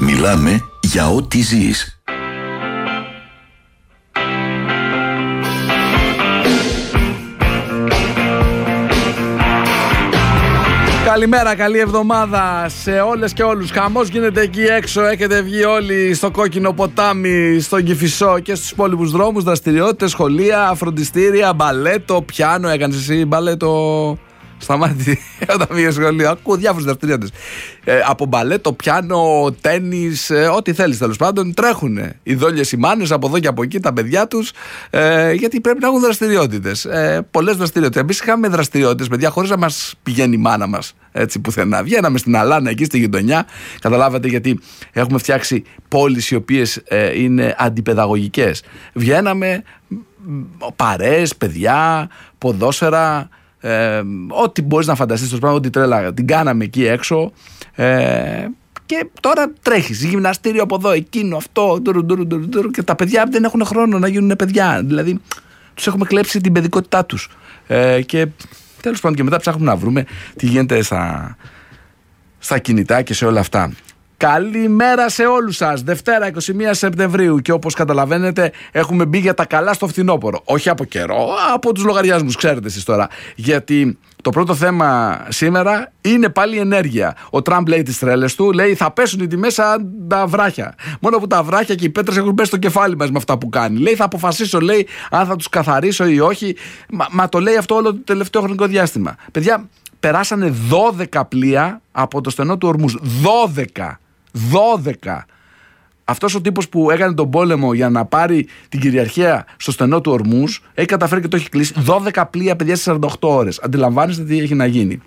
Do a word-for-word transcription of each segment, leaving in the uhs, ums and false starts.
Μιλάμε για ό,τι ζεις. Καλημέρα, καλή εβδομάδα σε όλες και όλους. Χαμός γίνεται εκεί έξω. Έχετε βγει όλοι στο κόκκινο ποτάμι, στον Κηφισό και στους υπόλοιπους δρόμους. Δραστηριότητες, σχολεία, φροντιστήρια, μπαλέτο, πιάνο. Έκανες εσύ μπαλέτο? Σταμάτη όταν πήγε σχολείο. Ακούω διάφορες δραστηριότητες. Ε, από μπαλέτο, πιάνο, τένις, ε, ό,τι θέλεις τέλος πάντων. Τρέχουνε οι δόλιες οι μάνες από εδώ και από εκεί, τα παιδιά τους. Ε, γιατί πρέπει να έχουν δραστηριότητες. Ε, πολλές δραστηριότητες. Εμείς είχαμε δραστηριότητες, παιδιά, χωρίς να μας πηγαίνει η μάνα μας έτσι πουθενά. Βγαίναμε στην Αλάνα, εκεί στη γειτονιά. Καταλάβατε, γιατί έχουμε φτιάξει πόλεις οι οποίες ε, είναι αντιπαιδαγωγικές. Βγαίναμε παρέες, παιδιά, ποδόσφαιρα. Ε, ό,τι μπορείς να φανταστείς, το πράγμα, ό,τι τρέλα την κάναμε εκεί έξω. Ε, και τώρα τρέχεις γυμναστήριο από εδώ, εκείνο, αυτό, ντουρου, ντουρου, ντουρου, ντουρου, και τα παιδιά δεν έχουν χρόνο να γίνουν παιδιά. Δηλαδή τους έχουμε κλέψει την παιδικότητά τους. Ε, και τέλος πάντων, και μετά ψάχνουμε να βρούμε τι γίνεται στα, στα κινητά και σε όλα αυτά. Καλημέρα σε όλους σας. Δευτέρα εικοστή πρώτη Σεπτεμβρίου και όπως καταλαβαίνετε έχουμε μπει για τα καλά στο φθινόπωρο. Όχι από καιρό, από τους λογαριασμούς, ξέρετε εσείς τώρα. Γιατί το πρώτο θέμα σήμερα είναι πάλι η ενέργεια. Ο Τραμπ λέει τις τρέλες του, λέει θα πέσουν οι τιμές σαν τα βράχια. Μόνο που τα βράχια και οι πέτρες έχουν πέσει στο κεφάλι μας με αυτά που κάνει. Λέει θα αποφασίσω, λέει, αν θα τους καθαρίσω ή όχι. Μα, μα το λέει αυτό όλο το τελευταίο χρονικό διάστημα. Παιδιά, περάσανε δώδεκα πλοία από το στενό του Ορμούζ. δώδεκα. δώδεκα. Αυτός ο τύπος που έκανε τον πόλεμο για να πάρει την κυριαρχία στο στενό του Ορμούζ έχει καταφέρει και το έχει κλείσει. δώδεκα πλοία, παιδιά, σε σαράντα οκτώ ώρες. Αντιλαμβάνεστε τι έχει να γίνει.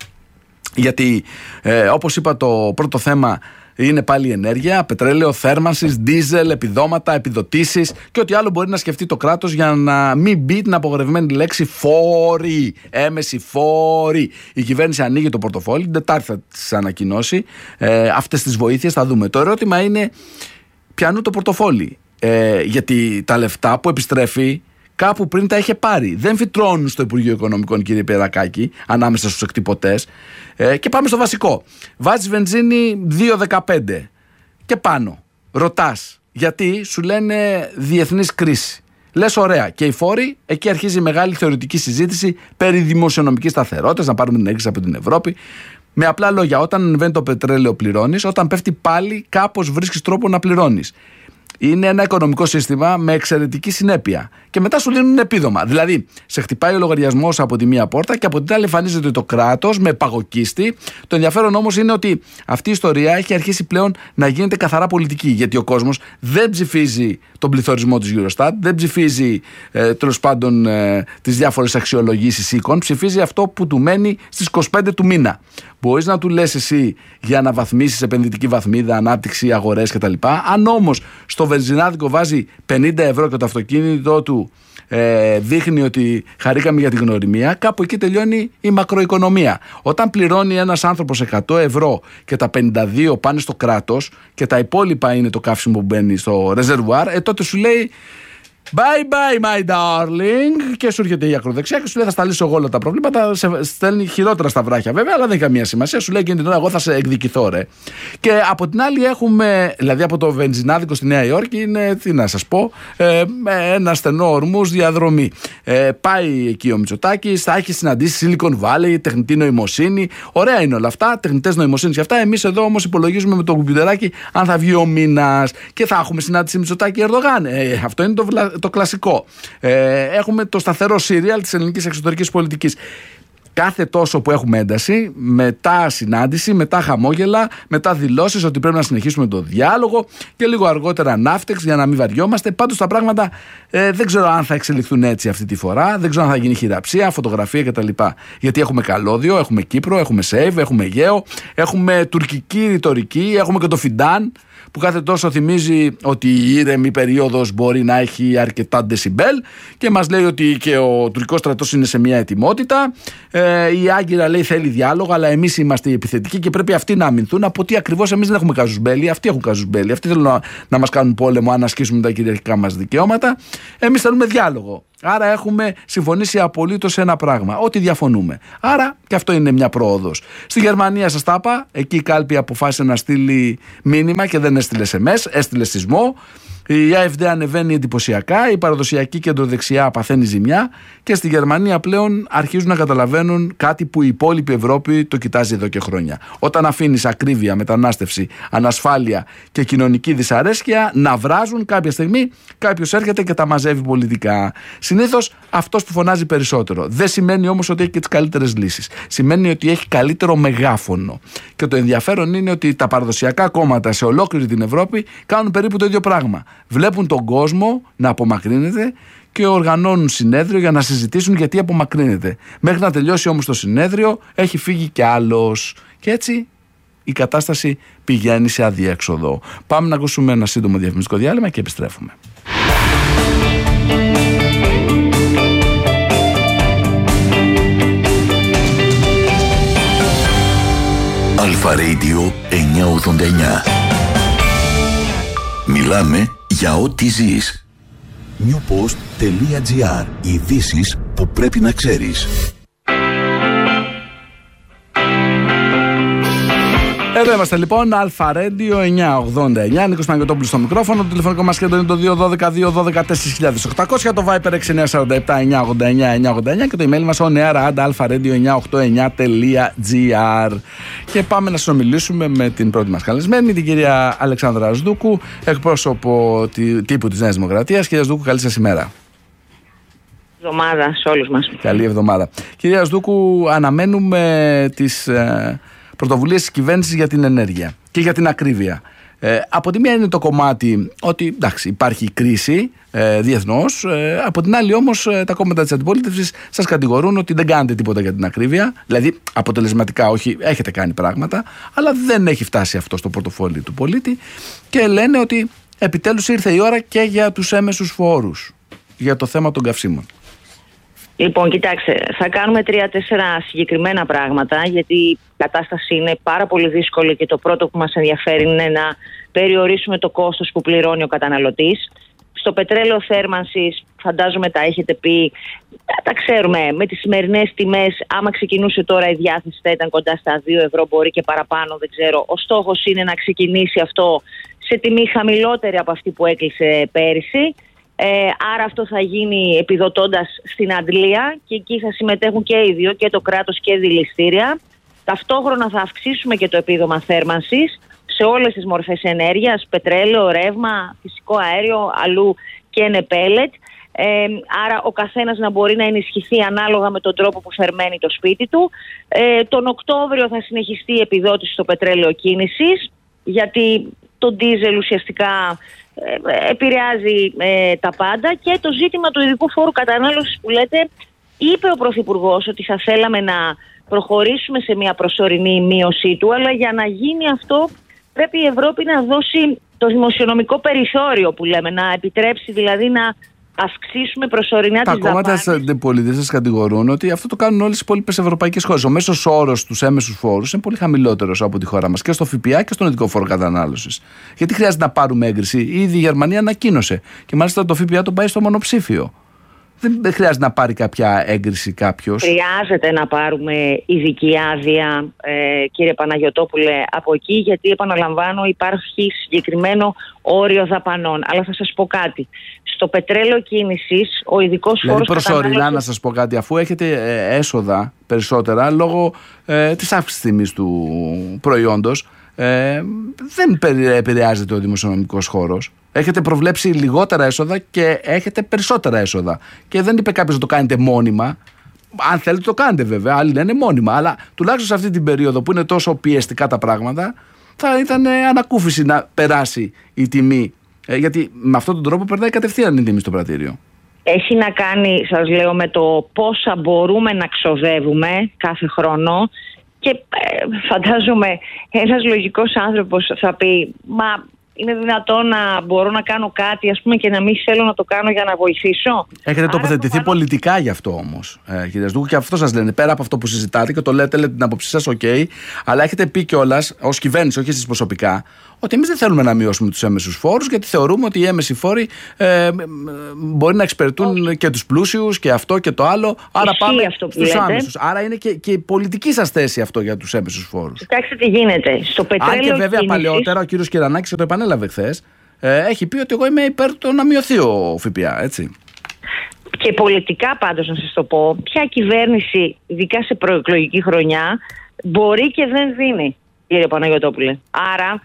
Γιατί ε, όπως είπα, το πρώτο θέμα είναι πάλι η ενέργεια, πετρέλαιο, θέρμανσης, ντίζελ, επιδόματα, επιδοτήσεις και ό,τι άλλο μπορεί να σκεφτεί το κράτος για να μην μπει την απογορευμένη λέξη φόροι, έμεση φόροι. Η κυβέρνηση ανοίγει το πορτοφόλι, την Τετάρτη θα τις ανακοινώσει. Ε, αυτές τις βοήθειες θα δούμε. Το ερώτημα είναι ποιανού το πορτοφόλι. Ε, γιατί τα λεφτά που επιστρέφει κάπου πριν τα είχε πάρει. Δεν φυτρώνουν στο Υπουργείο Οικονομικών, κύριε Πιερακάκη, ανάμεσα στους εκτυπωτές. Ε, και πάμε στο βασικό. Βάζεις βενζίνη δύο δεκαπέντε και πάνω. Ρωτάς γιατί, σου λένε διεθνής κρίση. Λες ωραία. Και οι φόροι, εκεί αρχίζει η μεγάλη θεωρητική συζήτηση περί δημοσιονομικής σταθερότητας, να πάρουμε την έγκριση από την Ευρώπη. Με απλά λόγια, όταν ανεβαίνει το πετρέλαιο πληρώνεις, όταν πέφτει πάλι κάπως βρίσκεις τρόπο να πληρώνεις. Είναι ένα οικονομικό σύστημα με εξαιρετική συνέπεια. Και μετά σου λύνουν επίδομα. Δηλαδή, σε χτυπάει ο λογαριασμός από τη μία πόρτα και από την άλλη εμφανίζεται το κράτος με παγοκίστη. Το ενδιαφέρον όμως είναι ότι αυτή η ιστορία έχει αρχίσει πλέον να γίνεται καθαρά πολιτική. Γιατί ο κόσμος δεν ψηφίζει τον πληθωρισμό της Eurostat, δεν ψηφίζει ε, τέλος πάντων ε, τις διάφορες αξιολογήσεις οίκων, ψηφίζει αυτό που του μένει στις είκοσι πέντε του μήνα. Μπορείς να του λες εσύ για να βαθμίσεις επενδυτική βαθμίδα, ανάπτυξη, αγορές κτλ. Αν όμως στο βενζινάδικο βάζει πενήντα ευρώ και το αυτοκίνητο του ε, δείχνει ότι χαρήκαμε για την γνωριμία, κάπου εκεί τελειώνει η μακροοικονομία. Όταν πληρώνει ένας άνθρωπος εκατό ευρώ και τα πενήντα δύο πάνε στο κράτος και τα υπόλοιπα είναι το καύσιμο που μπαίνει στο ρεζερβουάρ, ε, τότε σου λέει bye bye my darling, και σου έρχεται η ακροδεξιά και σου λέει θα στα λύσω εγώ όλα τα προβλήματα. Σε στέλνει χειρότερα στα βράχια βέβαια, αλλά δεν έχει καμία σημασία. Σου λέει εκείνη την ώρα εγώ θα σε εκδικηθώ, ρε. Και από την άλλη έχουμε, δηλαδή από το βενζινάδικο στη Νέα Υόρκη είναι, τι να σας πω, ε, ένα στενό Ορμούζ διαδρομή. Ε, πάει εκεί ο Μητσοτάκης, θα έχει συναντήσει Silicon Valley, τεχνητή νοημοσύνη. Ωραία είναι όλα αυτά, τεχνητές νοημοσύνης και αυτά. Εμείς εδώ όμως υπολογίζουμε με το κουμπιουτεράκι αν θα βγει ο μήνας και θα έχουμε συνάντηση Μητσοτάκη Ερντογάν. Ε, αυτό είναι το το κλασικό. Ε, έχουμε το σταθερό σύριαλ της ελληνικής εξωτερικής πολιτικής. Κάθε τόσο που έχουμε ένταση, μετά συνάντηση, μετά χαμόγελα, μετά δηλώσεις ότι πρέπει να συνεχίσουμε το διάλογο και λίγο αργότερα ναύτεξ για να μην βαριόμαστε. Πάντως τα πράγματα ε, δεν ξέρω αν θα εξελιχθούν έτσι αυτή τη φορά, δεν ξέρω αν θα γίνει χειραψία, φωτογραφία κτλ. Γιατί έχουμε καλώδιο, έχουμε Κύπρο, έχουμε Σέιβ, έχουμε Αιγαίο, έχουμε τουρκική ρητορική, έχουμε και το Φιντάν, που κάθε τόσο θυμίζει ότι η ήρεμη περίοδος μπορεί να έχει αρκετά ντεσιμπέλ και μας λέει ότι και ο τουρκικός στρατός είναι σε μια ετοιμότητα. Ε, η Άγκυρα λέει θέλει διάλογο, αλλά εμείς είμαστε οι επιθετικοί και πρέπει αυτοί να αμυνθούν από ότι ακριβώς εμείς δεν έχουμε καζουσμπέλι, αυτοί έχουν καζουσμπέλι. Αυτοί θέλουν να, να μας κάνουν πόλεμο αν ασκήσουμε τα κυριαρχικά μας δικαιώματα. Εμείς θέλουμε διάλογο. Άρα έχουμε συμφωνήσει απολύτως σε ένα πράγμα, ότι διαφωνούμε. Άρα και αυτό είναι μια πρόοδος. Στη Γερμανία, σας τα είπα, εκεί η κάλπη αποφάσισε να στείλει μήνυμα και δεν έστειλε ες εμ ες, έστειλε σεισμό. Η AfD ανεβαίνει εντυπωσιακά, η παραδοσιακή κεντροδεξιά παθαίνει ζημιά και στη Γερμανία πλέον αρχίζουν να καταλαβαίνουν κάτι που η υπόλοιπη Ευρώπη το κοιτάζει εδώ και χρόνια. Όταν αφήνεις ακρίβεια, μετανάστευση, ανασφάλεια και κοινωνική δυσαρέσκεια να βράζουν, κάποια στιγμή κάποιος έρχεται και τα μαζεύει πολιτικά. Συνήθως αυτός που φωνάζει περισσότερο. Δεν σημαίνει όμως ότι έχει και τις καλύτερες λύσεις. Σημαίνει ότι έχει καλύτερο μεγάφωνο. Και το ενδιαφέρον είναι ότι τα παραδοσιακά κόμματα σε ολόκληρη την Ευρώπη κάνουν περίπου το ίδιο πράγμα. Βλέπουν τον κόσμο να απομακρύνεται και οργανώνουν συνέδριο για να συζητήσουν γιατί απομακρύνεται. Μέχρι να τελειώσει όμως το συνέδριο έχει φύγει κι άλλος. Και έτσι η κατάσταση πηγαίνει σε αδιέξοδο. Πάμε να ακούσουμε ένα σύντομο διαφημιστικό διάλειμμα και επιστρέφουμε. Αλφα Radio εννιακόσια ογδόντα εννιά. Μιλάμε για ό,τι ζεις. newpost.gr. Ειδήσεις που πρέπει να ξέρεις. Εδώ είμαστε λοιπόν, Αλφα Radio εννιακόσια ογδόντα εννιά. Νίκος Παναγιωτόπουλος στο μικρόφωνο. Το τηλεφωνικό μας κέντρο είναι το δύο ένα δύο δύο ένα δύο τέσσερα οκτακόσια. Το Viper έξι εννιά τέσσερα επτά εννιακόσια ογδόντα εννιά εννιακόσια ογδόντα εννιά και το email μας on air at alpha radio εννιακόσια ογδόντα εννιά τελεία gr. Και πάμε να συνομιλήσουμε με την πρώτη μας καλεσμένη, την κυρία Αλεξάνδρα Ασδούκου, εκπρόσωπο τύπου της Νέας Δημοκρατίας. Κυρία Ασδούκου, καλή σας ημέρα. Εβδομάδα σε όλους μας. Καλή εβδομάδα. Κυρία Ασδούκου, αναμένουμε τις ε, πρωτοβουλίες της κυβέρνησης για την ενέργεια και για την ακρίβεια. Ε, από τη μία είναι το κομμάτι ότι εντάξει, υπάρχει κρίση ε, διεθνώς, ε, από την άλλη όμως ε, τα κόμματα της αντιπολίτευσης σας κατηγορούν ότι δεν κάνετε τίποτα για την ακρίβεια, δηλαδή αποτελεσματικά όχι, έχετε κάνει πράγματα, αλλά δεν έχει φτάσει αυτό στο πορτοφόλι του πολίτη και λένε ότι επιτέλους ήρθε η ώρα και για τους έμεσους φόρους, για το θέμα των καυσίμων. Λοιπόν, κοιτάξτε, θα κάνουμε τρία-τέσσερα συγκεκριμένα πράγματα, γιατί η κατάσταση είναι πάρα πολύ δύσκολη και το πρώτο που μας ενδιαφέρει είναι να περιορίσουμε το κόστος που πληρώνει ο καταναλωτής. Στο πετρέλαιο θέρμανσης, φαντάζομαι τα έχετε πει, τα ξέρουμε, με τις σημερινές τιμές, άμα ξεκινούσε τώρα η διάθεση θα ήταν κοντά στα δύο ευρώ, μπορεί και παραπάνω, δεν ξέρω. Ο στόχος είναι να ξεκινήσει αυτό σε τιμή χαμηλότερη από αυτή που έκλεισε πέρυσι. Ε, άρα αυτό θα γίνει επιδοτώντας στην αντλία και εκεί θα συμμετέχουν και οι δύο, και το κράτος και δηληστήρια. Ταυτόχρονα θα αυξήσουμε και το επίδομα θέρμανσης σε όλες τις μορφές ενέργειας, πετρέλαιο, ρεύμα, φυσικό αέριο, αλλού και ενεπέλετ. Ε, άρα ο καθένας να μπορεί να ενισχυθεί ανάλογα με τον τρόπο που θερμαίνει το σπίτι του. Ε, τον Οκτώβριο θα συνεχιστεί η επιδότηση στο πετρέλαιο κίνησης, γιατί το ντίζελ ουσιαστικά ε, επηρεάζει ε, τα πάντα, και το ζήτημα του ειδικού φόρου κατανάλωσης που λέτε, είπε ο Πρωθυπουργός ότι θα θέλαμε να προχωρήσουμε σε μια προσωρινή μείωσή του, αλλά για να γίνει αυτό πρέπει η Ευρώπη να δώσει το δημοσιονομικό περιθώριο που λέμε, να επιτρέψει δηλαδή να αυξήσουμε προσωρινά τις δαπάνες. Τα κόμματα της αντιπολίτευσης κατηγορούν ότι αυτό το κάνουν όλες οι υπόλοιπες ευρωπαϊκές χώρες. Ο μέσος όρος τους έμεσους φόρους είναι πολύ χαμηλότερος από τη χώρα μας, και στο ΦΠΑ και στον ειδικό φόρο κατανάλωσης. Γιατί χρειάζεται να πάρουμε έγκριση? Ήδη η Γερμανία ανακοίνωσε και μάλιστα το ΦΠΑ τον πάει στο μονοψήφιο. Δεν χρειάζεται να πάρει κάποια έγκριση κάποιος. Χρειάζεται να πάρουμε ειδική άδεια, ε, κύριε Παναγιωτόπουλε, από εκεί, γιατί επαναλαμβάνω υπάρχει συγκεκριμένο όριο δαπανών. Αλλά θα σας πω κάτι. Στο πετρέλαιο κίνησης, ο ειδικός δηλαδή φόρος προσωρινά κατανάλωσης... να σας πω κάτι, αφού έχετε ε, έσοδα περισσότερα λόγω ε, της αύξησης τιμής του προϊόντος, ε, δεν επηρεάζεται ο δημοσιονομικός χώρος. Έχετε προβλέψει λιγότερα έσοδα και έχετε περισσότερα έσοδα. Και δεν είπε κάποιος να το κάνετε μόνιμα. Αν θέλετε το κάνετε βέβαια, άλλοι λένε μόνιμα. Αλλά τουλάχιστον σε αυτή την περίοδο που είναι τόσο πιεστικά τα πράγματα, θα ήταν ανακούφιση να περάσει η τιμή. Ε, γιατί με αυτόν τον τρόπο περνάει κατευθείαν η τιμή στο πρατήριο. Έχει να κάνει, σας λέω, με το πόσα μπορούμε να ξοδεύουμε κάθε χρόνο. Και ε, φαντάζομαι ένας λογικός άνθρωπος θα πει, μα είναι δυνατόν να μπορώ να κάνω κάτι, ας πούμε, και να μην θέλω να το κάνω για να βοηθήσω? Έχετε Άρα, τοποθετηθεί πάνω... πολιτικά γι' αυτό όμως, ε, κύριε Ασδούκου, και αυτό σας λένε. Πέρα από αυτό που συζητάτε και το λέτε, λέτε την άποψή σας, οκ, okay, αλλά έχετε πει κιόλας ως κυβέρνηση, όχι εσείς προσωπικά, ότι εμείς δεν θέλουμε να μειώσουμε τους έμεσους φόρους, γιατί θεωρούμε ότι οι έμεσοι φόροι ε, μπορεί να εξυπηρετούν και τους πλούσιους και αυτό και το άλλο. Άρα Ισχύει πάμε στους λέτε. άμεσους. Άρα είναι και, και η πολιτική σας θέση αυτό για τους έμεσους φόρους. Κοιτάξτε τι γίνεται. Στο πετρέλαιο. Αν και βέβαια κίνησης... παλαιότερα ο κύριος Κυρανάκης, το επανέλαβε χθες, ε, έχει πει ότι εγώ είμαι υπέρ το να μειωθεί ο ΦΠΑ, έτσι. Και πολιτικά πάντως να σας το πω, ποια κυβέρνηση, ειδικά σε προεκλογική χρονιά, μπορεί και δεν δίνει, κύριε Παναγιωτόπουλε. Άρα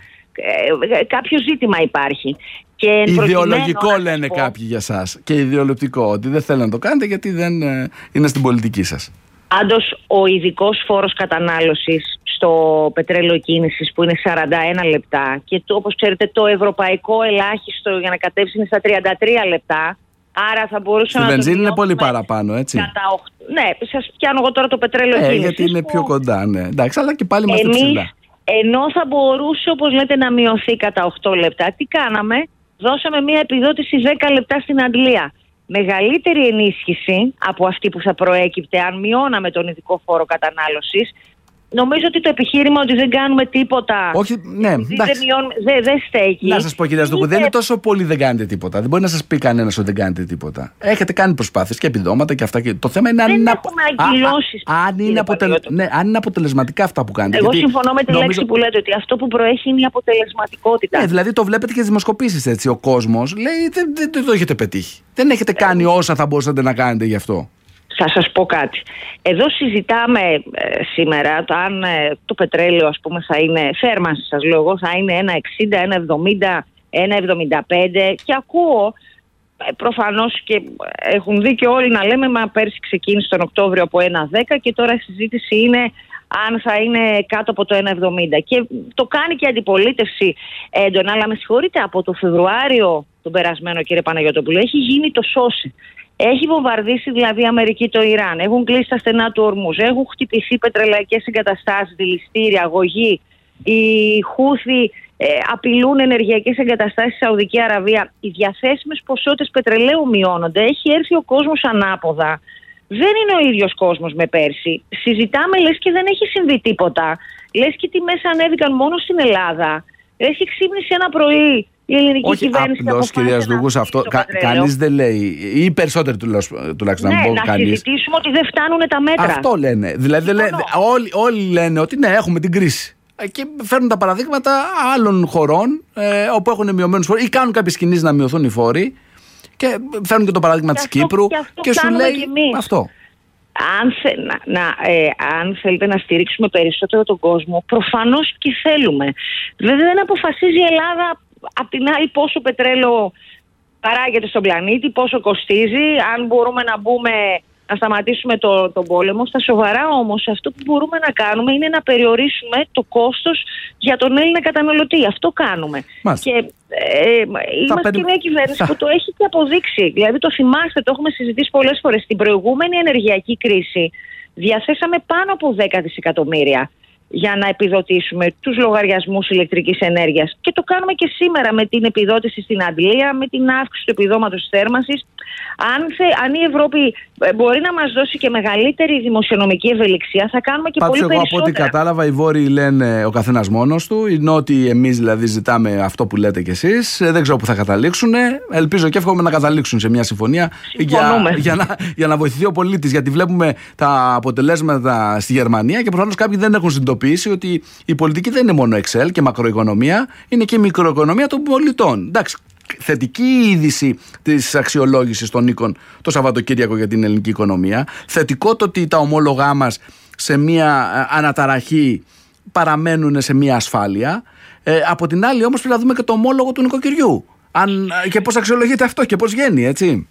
ε, κάποιο ζήτημα υπάρχει. Και ιδεολογικό λένε πω... κάποιοι για σας. Και ιδεολογικό, ότι δεν θέλουν να το κάνετε γιατί δεν ε, είναι στην πολιτική σας. Πάντως ο ειδικός φόρος κατανάλωσης στο πετρέλαιο κίνησης που είναι σαράντα ένα λεπτά και το, όπως ξέρετε το ευρωπαϊκό ελάχιστο για να κατέβει είναι στα τριάντα τρία λεπτά. Άρα θα μπορούσα στη να. Στη βενζίνη το είναι πολύ παραπάνω, έτσι. Κατά οκτώ... Ναι, σας πιάνω εγώ τώρα το πετρέλαιο ε, κίνησης. Γιατί είναι που... πιο κοντά, ναι. Εντάξει, αλλά και πάλι είμαστε Εμείς, ψηλά. Ενώ θα μπορούσε, όπως λέτε, να μειωθεί κατά οκτώ λεπτά, τι κάναμε? Δώσαμε μια επιδότηση δέκα λεπτά στην Αντλία. Μεγαλύτερη ενίσχυση από αυτή που θα προέκυπτε αν μειώναμε τον ειδικό φόρο κατανάλωσης. Νομίζω ότι το επιχείρημα ότι δεν κάνουμε τίποτα. Όχι, ναι, δεν, δεν, δεν στέκει. Να σας πω, κυρία Σδούκου, δεν είναι τόσο πολύ δεν κάνετε τίποτα. Δεν μπορεί να σας πει κανένας ότι δεν κάνετε τίποτα. Έχετε κάνει προσπάθειες και επιδόματα και αυτά. Και το θέμα είναι αν, δεν είναι, έχουμε αγκυλώσεις, α, α, αν, είναι αποτελ... ναι, αν είναι αποτελεσματικά αυτά που κάνετε. Εγώ γιατί συμφωνώ με τη νομίζω... λέξη που λέτε ότι αυτό που προέχει είναι η αποτελεσματικότητα. Ναι, δηλαδή το βλέπετε και στις δημοσκοπήσεις έτσι. Ο κόσμος λέει δεν, δεν, δεν το έχετε πετύχει. Δεν έχετε κάνει όσα θα μπορούσατε να κάνετε γι' αυτό. Θα σας πω κάτι. Εδώ συζητάμε ε, σήμερα το αν ε, το πετρέλαιο ας πούμε θα είναι, θέρμανση σας λέω εγώ, θα είναι ένα εξήντα, ένα εβδομήντα, ένα εβδομήντα πέντε και ακούω ε, προφανώς και έχουν δίκιο όλοι να λέμε μα πέρσι ξεκίνησε τον Οκτώβριο από ένα δέκα και τώρα η συζήτηση είναι αν θα είναι κάτω από το ένα εβδομήντα και το κάνει και η αντιπολίτευση έντονα, αλλά με συγχωρείτε από το Φεβρουάριο τον περασμένο κύριε Παναγιωτοπούλου έχει γίνει το σώσει. Έχει βομβαρδίσει δηλαδή η Αμερική το Ιράν, έχουν κλείσει τα στενά του Ορμούζ, έχουν χτυπηθεί πετρελαϊκές εγκαταστάσεις, δηληστήρια, αγωγή. Οι Χούθοι ε, απειλούν ενεργειακές εγκαταστάσεις στη Σαουδική Αραβία. Οι διαθέσιμες ποσότητες πετρελαίου μειώνονται. Έχει έρθει ο κόσμος ανάποδα. Δεν είναι ο ίδιος κόσμος με πέρσι. Συζητάμε λες και δεν έχει συμβεί τίποτα. Λες και οι τιμές ανέβηκαν μόνο στην Ελλάδα. Λες και ξύπνησε ένα πρωί. Η ελληνική όχι απλώς, κυρία Σδούγους, αυτό κα, κανείς δεν λέει, ή περισσότεροι τουλάχιστον ναι, να πω να κανείς. συζητήσουμε ότι δεν φτάνουν τα μέτρα. Αυτό λένε. Δηλαδή λέ, όλοι, όλοι λένε ότι ναι, έχουμε την κρίση. Και φέρνουν τα παραδείγματα άλλων χωρών ε, όπου έχουν μειωμένους φόρους ή κάνουν κάποιες κινήσεις να μειωθούν οι φόροι. Και φέρνουν και το παράδειγμα της Κύπρου και, και σου λέει αυτό. Αν, θε, να, να, ε, αν θέλετε να στηρίξουμε περισσότερο τον κόσμο, προφανώς και θέλουμε. Βέβαια δεν αποφασίζει η Ελλάδα απ' την άλλη πόσο πετρέλαιο παράγεται στον πλανήτη, πόσο κοστίζει, αν μπορούμε να μπούμε, να σταματήσουμε το, τον πόλεμο. Στα σοβαρά όμως αυτό που μπορούμε να κάνουμε είναι να περιορίσουμε το κόστος για τον Έλληνα καταναλωτή. Αυτό κάνουμε. Μάλιστα. Και ε, είμαστε περι... και μια κυβέρνηση που το έχει και αποδείξει. Δηλαδή το θυμάστε, το έχουμε συζητήσει πολλές φορές. Στην προηγούμενη ενεργειακή κρίση διαθέσαμε πάνω από δέκα δισεκατομμύρια για να επιδοτήσουμε τους λογαριασμούς ηλεκτρικής ενέργειας. Και το κάνουμε και σήμερα με την επιδότηση στην Αντλία, με την αύξηση του επιδόματος θέρμανσης. Αν, θε, αν η Ευρώπη μπορεί να μας δώσει και μεγαλύτερη δημοσιονομική ευελιξία, θα κάνουμε και Πάντως πολύ εγώ, περισσότερα. Από ό,τι κατάλαβα, οι Βόρειοι λένε ο καθένας μόνος του. Οι Νότιοι, εμείς δηλαδή ζητάμε αυτό που λέτε κι εσείς. Δεν ξέρω που θα καταλήξουν. Ελπίζω και εύχομαι να καταλήξουν σε μια συμφωνία για, για, να, για να βοηθηθεί ο πολίτης. Γιατί βλέπουμε τα αποτελέσματα στη Γερμανία και προφανώς κάποιοι δεν έχουν συνειδητοποιήσει ότι η πολιτική δεν είναι μόνο Excel και μακροοικονομία, είναι και η μικροοικονομία των πολιτών. Εντάξει. Θετική είδηση της αξιολόγησης των οίκων το Σαββατοκύριακο για την ελληνική οικονομία. Θετικό το ότι τα ομόλογά μας σε μια αναταραχή παραμένουν σε μια ασφάλεια. Ε, από την άλλη όμως πρέπει να δούμε και το ομόλογο του νοικοκυριού. Αν, και πώς αξιολογείται αυτό και πώς βγαίνει, έτσι.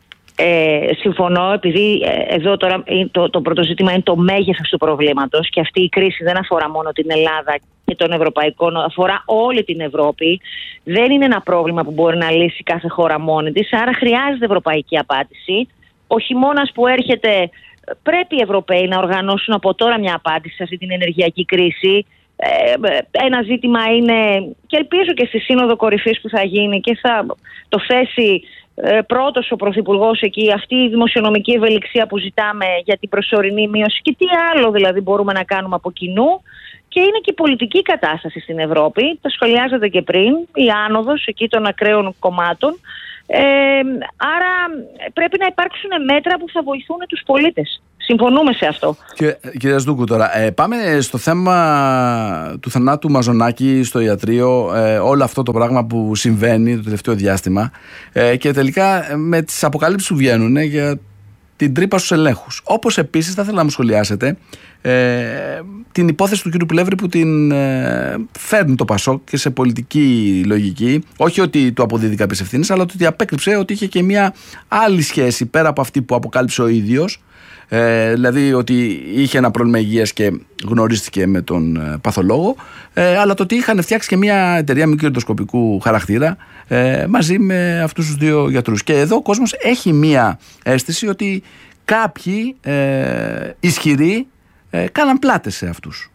Ε, συμφωνώ, επειδή ε, εδώ τώρα το, το πρώτο ζήτημα είναι το μέγεθος του προβλήματος και αυτή η κρίση δεν αφορά μόνο την Ελλάδα και τον ευρωπαϊκό, αφορά όλη την Ευρώπη. Δεν είναι ένα πρόβλημα που μπορεί να λύσει κάθε χώρα μόνη της, άρα χρειάζεται ευρωπαϊκή απάντηση. Ο χειμώνας που έρχεται, πρέπει οι Ευρωπαίοι να οργανώσουν από τώρα μια απάντηση σε αυτή την ενεργειακή κρίση. Ε, ένα ζήτημα είναι, και ελπίζω και στη Σύνοδο Κορυφής που θα γίνει και θα το θέσει ε, πρώτος ο Πρωθυπουργός εκεί, αυτή η δημοσιονομική ευελιξία που ζητάμε για την προσωρινή μείωση και τι άλλο δηλαδή μπορούμε να κάνουμε από κοινού και είναι και η πολιτική κατάσταση στην Ευρώπη. Το σχολιάζατε και πριν, η άνοδος εκεί των ακραίων κομμάτων. Ε, άρα πρέπει να υπάρξουν μέτρα που θα βοηθούν τους πολίτες. Συμφωνούμε σε αυτό. Και, κυρία Σδούκου, τώρα ε, πάμε στο θέμα του θανάτου Μαζονάκη στο ιατρείο, ε, όλο αυτό το πράγμα που συμβαίνει το τελευταίο διάστημα, ε, και τελικά ε, με τις αποκαλύψεις που βγαίνουν ε, για την τρύπα στους ελέγχους. Όπως επίσης θα ήθελα να μου σχολιάσετε ε, την υπόθεση του κ. Πλεύρη που την ε, φέρνει το Πασόκ και σε πολιτική λογική. Όχι ότι του αποδίδει κάποιες ευθύνες, αλλά ότι απέκρυψε ότι είχε και μια άλλη σχέση πέρα από αυτή που αποκάλυψε ο ίδιος. Ε, δηλαδή ότι είχε ένα πρόβλημα υγείας και γνωρίστηκε με τον ε, παθολόγο, ε, αλλά το ότι είχαν φτιάξει και μια εταιρεία μικροεντοσκοπικού χαρακτήρα ε, μαζί με αυτούς τους δύο γιατρούς. Και εδώ ο κόσμος έχει μια αίσθηση ότι κάποιοι ε, ισχυροί ε, κάναν πλάτες σε αυτούς.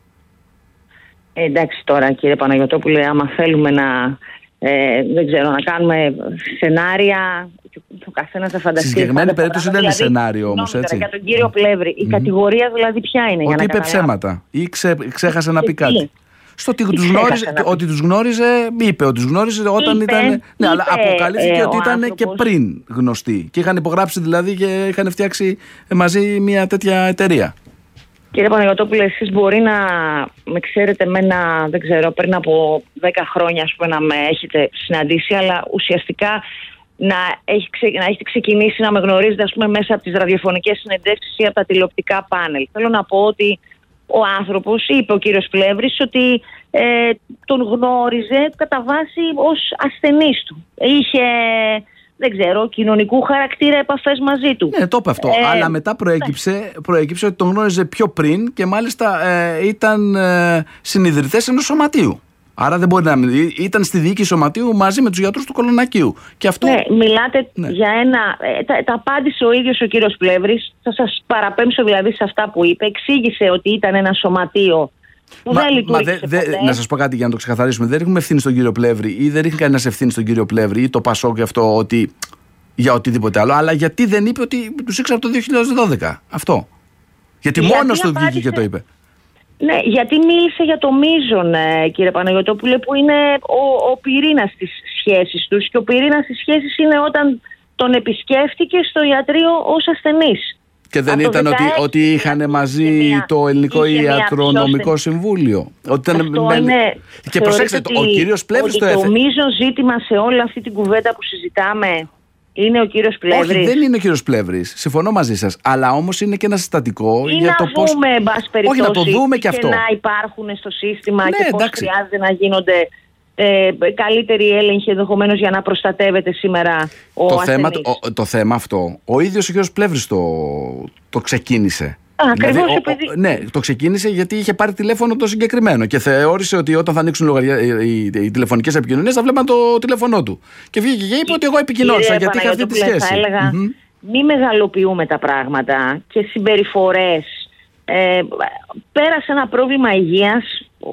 Ε, εντάξει τώρα κύριε Παναγιωτόπουλε, άμα θέλουμε να, ε, δεν ξέρω, να κάνουμε σενάρια, ο καθένας θα φανταστεί. Στη συγκεκριμένη περίπτωση δεν είναι δηλαδή, σενάριο όμως, έτσι. Για τον κύριο Πλεύρη, η mm-hmm. κατηγορία δηλαδή ποια είναι? Ότι για είπε ψέματα ή ξέ, ξέχασε να πει κάτι. Στο ότι τους, γνώριζε, ότι τους γνώριζε, είπε ότι τους γνώριζε όταν είπε, ήταν. Ναι, είπε, αλλά αποκαλύφθηκε ε, ότι ήταν άνθρωπος και πριν γνωστοί. Και είχαν υπογράψει δηλαδή και είχαν φτιάξει μαζί μια τέτοια εταιρεία. Κύριε Παναγιωτόπουλε, εσείς μπορεί να με ξέρετε εμένα, δεν ξέρω, πριν από δέκα χρόνια ας πούμε, να με έχετε συναντήσει, αλλά ουσιαστικά να, έχει, να έχετε ξεκινήσει να με γνωρίζετε ας πούμε, μέσα από τις ραδιοφωνικές συνεντεύξεις ή από τα τηλεοπτικά πάνελ. Θέλω να πω ότι ο άνθρωπος, είπε ο κύριος Πλεύρης, ότι ε, τον γνώριζε κατά βάση ως ασθενής του. Είχε, δεν ξέρω, κοινωνικού χαρακτήρα επαφές μαζί του. Ναι, το είπε αυτό. Ε, αλλά μετά προέκυψε, προέκυψε ότι τον γνώριζε πιο πριν και μάλιστα ε, ήταν ε, συνιδρυτές ενός σωματείου. Άρα δεν μπορεί να μην. Ήταν στη διοίκηση σωματείου μαζί με τους γιατρούς του Κολονακίου. Και αυτό... Ναι, μιλάτε ναι. για ένα. Ε, τα, τα απάντησε ο ίδιος ο κύριος Πλεύρης. Θα σας παραπέμψω δηλαδή σε αυτά που είπε. Εξήγησε ότι ήταν ένα σωματείο που μα, δεν λειτουργήσε. Δε, δε, να σας πω κάτι για να το ξεκαθαρίσουμε. Δεν ρίχνουμε ευθύνη στον κύριο Πλεύρη ή δεν ρίχνει κανένα ευθύνη στον κύριο Πλεύρη ή το Πασόκ για αυτό ότι. Για οτιδήποτε άλλο. Αλλά γιατί δεν είπε ότι τους ήξερα από το δύο χιλιάδες δώδεκα. Αυτό. Γιατί, γιατί μόνος του βγήκε και το είπε. Ναι, γιατί μίλησε για το μείζον, κύριε Παναγιωτόπουλε, που είναι ο, ο πυρήνας της σχέσης τους. Και ο πυρήνας της σχέσης είναι όταν τον επισκέφτηκε στο ιατρείο ως ασθενής. Και δεν ήταν ότι, ότι είχαν μαζί μια, το Ελληνικό Ιατρονομικό Συμβούλιο. Ότι ήταν με... είναι, και προσέξτε, ότι, ο κύριος Πλεύρης το έθεσε. Το μείζον ζήτημα σε όλη αυτή την κουβέντα που συζητάμε είναι ο κύριος Πλεύρης. Όχι, δεν είναι ο κύριος Πλεύρης. Συμφωνώ μαζί σας. Αλλά όμως είναι και ένα συστατικό ή για να το πώς. Δούμε, εν πάση περιπτώσει, όχι, να το δούμε και αυτό. Και να υπάρχουν στο σύστημα, ναι, και πώς εντάξει. χρειάζεται να γίνονται ε, καλύτεροι έλεγχοι ενδεχομένως για να προστατεύεται σήμερα ο το ασθενής. Θέμα, το, το θέμα αυτό, ο ίδιος ο κύριος Πλεύρης το, το ξεκίνησε. Ακριβώς, δηλαδή, επειδή... ο, ο, ναι, το ξεκίνησε γιατί είχε πάρει τηλέφωνο το συγκεκριμένο και θεώρησε ότι όταν θα ανοίξουν λογαρια... οι, οι, οι τηλεφωνικές επικοινωνίες θα βλέπαν το τηλέφωνό του. Και βγήκε και είπε ότι εγώ επικοινώνησα γιατί είχα αυτή τη σχέση. Θα έλεγα, mm-hmm. μη μεγαλοποιούμε τα πράγματα και συμπεριφορές. Ε, πέρασε ένα πρόβλημα υγείας.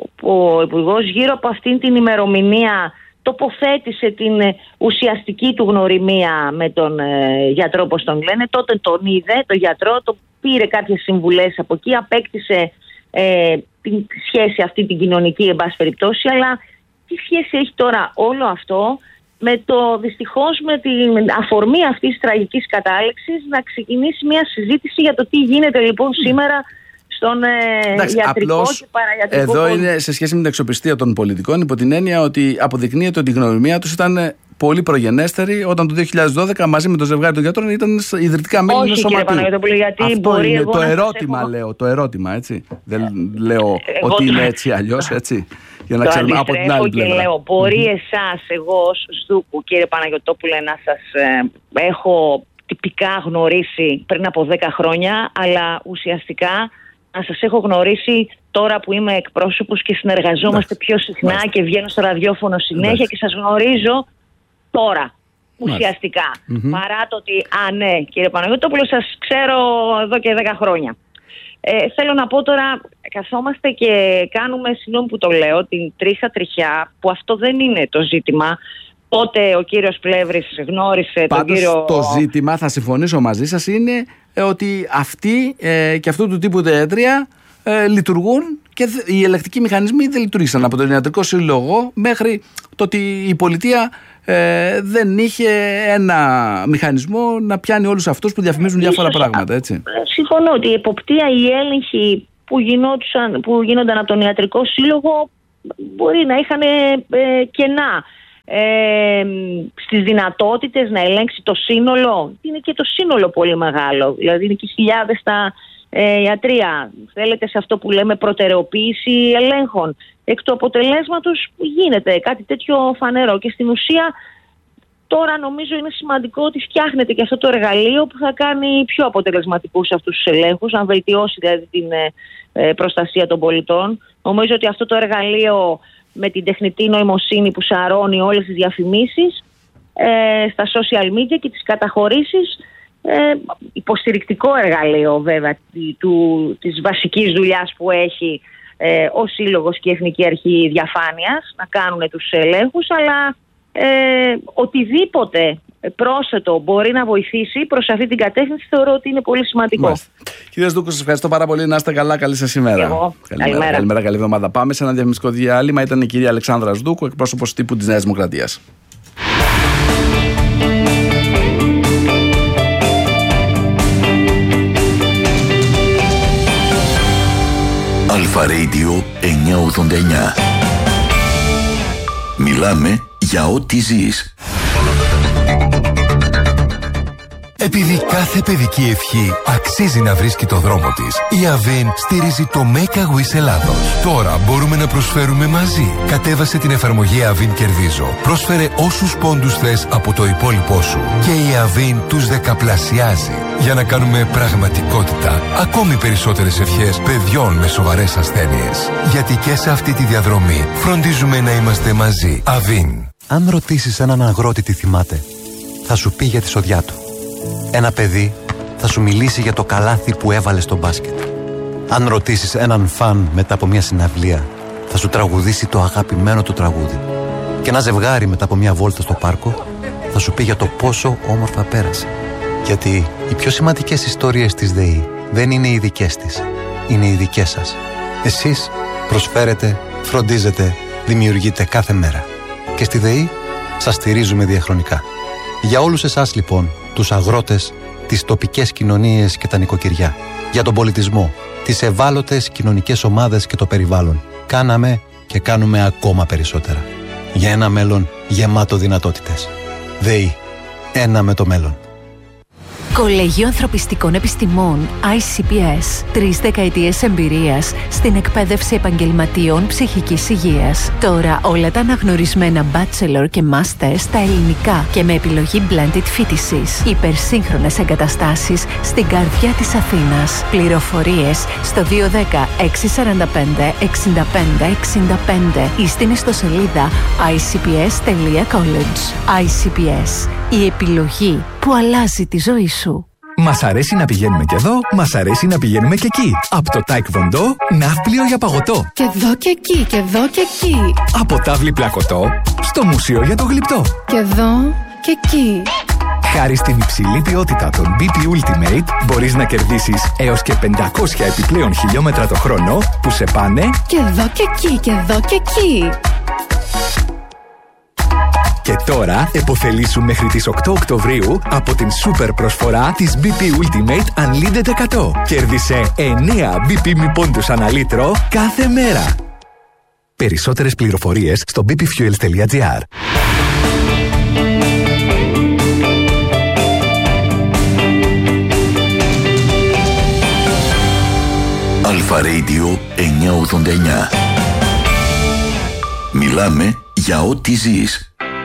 Ο Υπουργός γύρω από αυτήν την ημερομηνία τοποθέτησε την ουσιαστική του γνωριμία με τον ε, γιατρό, όπως τον λένε. Τότε τον είδε, τον γιατρό, τον πήρε κάποιες συμβουλές από εκεί, απέκτησε ε, την σχέση αυτή την κοινωνική, εν πάση περιπτώσει, αλλά τι σχέση έχει τώρα όλο αυτό με το δυστυχώς με την αφορμή αυτής της τραγικής κατάληξης να ξεκινήσει μια συζήτηση για το τι γίνεται λοιπόν σήμερα στον Εντάξει, ιατρικό απλώς, και παραϊατρικό εδώ κόσμο. Είναι σε σχέση με την αξιοπιστία των πολιτικών υπό την έννοια ότι αποδεικνύεται ότι η γνωριμία τους ήταν πολύ προγενέστερη όταν το δύο χιλιάδες δώδεκα μαζί με το ζευγάρι των γιατρών ήταν ιδρυτικά μέλη ενός σωματείου. Αυτό είναι το ερώτημα, έχω... λέω. Το ερώτημα, έτσι. Δεν λέω εγώ ότι το... είναι έτσι αλλιώς, έτσι. Για να το ξέρουμε από την άλλη πλευρά. Και λέω, μπορεί mm-hmm. εσάς, εγώ ως Σδούκου, κύριε Παναγιωτόπουλε, να σας ε, έχω τυπικά γνωρίσει πριν από δέκα χρόνια, αλλά ουσιαστικά να σας έχω γνωρίσει τώρα που είμαι εκπρόσωπος και συνεργαζόμαστε πιο συχνά Μάλιστα. και βγαίνω στο ραδιόφωνο συνέχεια Μάλιστα. και σας γνωρίζω τώρα, ουσιαστικά. Mm-hmm. Παρά το ότι, α ναι, κύριε Παναγιώτοπουλο, σας ξέρω εδώ και δέκα χρόνια. Ε, θέλω να πω τώρα, καθόμαστε και κάνουμε, συγγνώμη που το λέω, την τρίχα τριχιά, που αυτό δεν είναι το ζήτημα. Πότε ο κύριος Πλεύρης γνώρισε Πάντως, τον κύριο... το ζήτημα, θα συμφωνήσω μαζί σας, είναι ότι αυτή ε, και αυτού του τύπου τα έντρια ε, λειτουργούν και οι ελεκτικοί μηχανισμοί δεν λειτουργήσαν από τον Ιατρικό Σύλλογο μέχρι το ότι η πολιτεία ε, δεν είχε ένα μηχανισμό να πιάνει όλους αυτούς που διαφημίζουν διάφορα Ίσως, πράγματα, έτσι. Συμφωνώ ότι η εποπτεία, οι έλεγχοι που, που γίνονταν από τον Ιατρικό Σύλλογο μπορεί να είχαν ε, κενά ε, στις δυνατότητες να ελέγξει το σύνολο. Είναι και το σύνολο πολύ μεγάλο, δηλαδή είναι και χιλιάδες τα ε, ιατρία. Θέλετε σε αυτό που λέμε προτεραιοποίηση ελέγχων. Εκ του αποτελέσματος γίνεται κάτι τέτοιο φανερό και στην ουσία τώρα νομίζω είναι σημαντικό ότι φτιάχνεται και αυτό το εργαλείο που θα κάνει πιο αποτελεσματικούς αυτούς τους ελέγχους, να βελτιώσει δηλαδή την ε, προστασία των πολιτών. Νομίζω ότι αυτό το εργαλείο με την τεχνητή νοημοσύνη που σαρώνει όλες τις διαφημίσεις ε, στα social media και τις καταχωρήσεις, ε, υποστηρικτικό εργαλείο βέβαια του, της βασικής δουλειάς που έχει ε, ο Σύλλογος και η Εθνική Αρχή Διαφάνειας να κάνουν τους ελέγχους, αλλά ε, οτιδήποτε πρόσθετο μπορεί να βοηθήσει προς αυτή την κατεύθυνση θεωρώ ότι είναι πολύ σημαντικό. Κύριε Δούκου, σας ευχαριστώ πάρα πολύ. Να είστε καλά. Καλή σας ημέρα. Εγώ. Καλημέρα, καλημέρα. καλημέρα, καλή εβδομάδα. Πάμε σε ένα διαφημιστικό διάλειμμα. Ήταν η κυρία Αλεξάνδρα Δούκου, εκπρόσωπος τύπου της Νέας Δημοκρατίας. Αλφα Radio εννιακόσια ογδόντα εννιά. Μιλάμε για ό,τι ζεις. Επειδή κάθε παιδική ευχή αξίζει να βρίσκει το δρόμο της, η Avin στηρίζει το Make a Wish Ελλάδος. Τώρα μπορούμε να προσφέρουμε μαζί. Κατέβασε την εφαρμογή Avin Κερδίζω. Πρόσφερε όσους πόντους θες από το υπόλοιπό σου και η Avin τους δεκαπλασιάζει. Για να κάνουμε πραγματικότητα ακόμη περισσότερες ευχές παιδιών με σοβαρές ασθένειες. Γιατί και σε αυτή τη διαδρομή φροντίζουμε να είμαστε μαζί. Avin. Αν ρωτήσεις έναν αγρότη τι θυμάται, θα σου πει για τη σοδιά του. Ένα παιδί θα σου μιλήσει για το καλάθι που έβαλε στο μπάσκετ. Αν ρωτήσεις έναν φαν μετά από μια συναυλία, θα σου τραγουδήσει το αγαπημένο του τραγούδι. Και ένα ζευγάρι μετά από μια βόλτα στο πάρκο θα σου πει για το πόσο όμορφα πέρασε. Γιατί οι πιο σημαντικές ιστορίες της ΔΕΗ δεν είναι οι δικές της, είναι οι δικές σας. Εσείς προσφέρετε, φροντίζετε, δημιουργείτε κάθε μέρα. Και στη ΔΕΗ σας στηρίζουμε διαχρονικά. Για όλους εσάς λοιπόν, τους αγρότες, τις τοπικές κοινωνίες και τα νοικοκυριά, για τον πολιτισμό, τις ευάλωτες κοινωνικές ομάδες και το περιβάλλον, κάναμε και κάνουμε ακόμα περισσότερα. Για ένα μέλλον γεμάτο δυνατότητες. ΔΕΗ. Ένα με το μέλλον. Κολέγιο Ανθρωπιστικών Επιστημών άι σι πι ες. Τρεις δεκαετίες εμπειρίας στην εκπαίδευση επαγγελματιών ψυχικής υγείας. Τώρα όλα τα αναγνωρισμένα bachelor και master στα ελληνικά και με επιλογή blended φοιτησης. Υπερσύγχρονες εγκαταστάσεις στην καρδιά της Αθήνας. Πληροφορίες στο δύο ένα μηδέν έξι τέσσερα πέντε εξήντα πέντε εξήντα πέντε ή στην ιστοσελίδα άι σι πι ες τελεία college. άι σι πι ες. Η επιλογή που αλλάζει τη ζωή σου. Μας αρέσει να πηγαίνουμε και εδώ, μας αρέσει να πηγαίνουμε και εκεί. Από το Taekwondo, ναύπλιο για παγωτό. Και εδώ και εκεί, και εδώ και εκεί. Από τάβλη πλακωτό, στο μουσείο για το γλυπτό. Και εδώ και εκεί. Χάρη στην υψηλή ποιότητα των μπι πι Ultimate, μπορείς να κερδίσεις έως και πεντακόσια επιπλέον χιλιόμετρα το χρόνο που σε πάνε και εδώ και εκεί, και εδώ και εκεί. Και τώρα επωφελήσου μέχρι τις οκτώ Οκτωβρίου από την σούπερ προσφορά της μπι πι Ultimate Unlimited εκατό. Κέρδισε εννέα μπι πι μη πόντους ανά λίτρο κάθε μέρα. Περισσότερες πληροφορίες στο μπι πι fuels τελεία τζι άρ. Αλφα Radio εννιακόσια ογδόντα εννιά. Μιλάμε για ό,τι ζεις.